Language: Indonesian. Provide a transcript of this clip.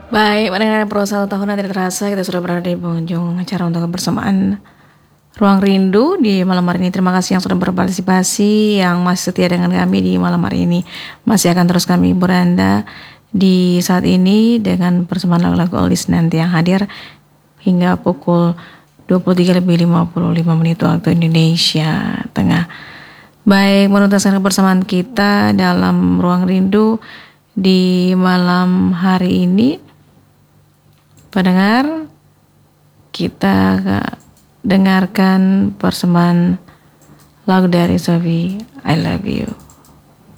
Baik, mendengar Pro 1 tahun tidak terasa kita sudah berada di penghujung acara untuk kebersamaan Ruang Rindu di malam hari ini. Terima kasih yang sudah berpartisipasi, yang masih setia dengan kami di malam hari ini. Masih akan terus kami hibur Anda di saat ini dengan persembahan lagu-lagu oldies nanti yang hadir hingga pukul 23:55 waktu Indonesia Tengah. Baik, menuntaskan kebersamaan kita dalam Ruang Rindu di malam hari ini, pendengar, kita dengarkan persembahan lagu dari Sophie, I Love You.